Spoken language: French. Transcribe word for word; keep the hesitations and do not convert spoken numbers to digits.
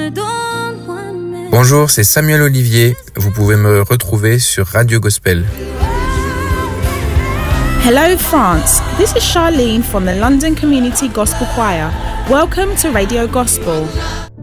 Bonjour, c'est Samuel Olivier. Vous pouvez me retrouver sur Radio Gospel. Hello France, this is Charlene from the London Community Gospel Choir. Welcome to Radio Gospel.